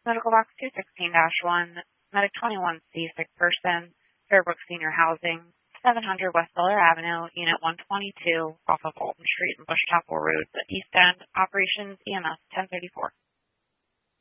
Medical Box 216-1, Medic 21C, sick person, Fairbrook Senior Housing, 700 West Bel Air Avenue, Unit 122, off of Alton Street and Bush Chapel Road, the East End, Operations EMS 1034.